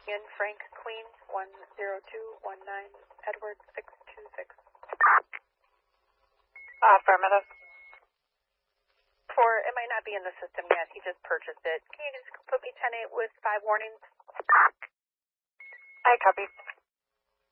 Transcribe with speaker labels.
Speaker 1: In Frank Queen, 10219, Edward 626.
Speaker 2: Affirmative.
Speaker 1: It might not be in the system yet. He just purchased it. Can you just put me 10-8 with 5 warnings?
Speaker 2: I copy.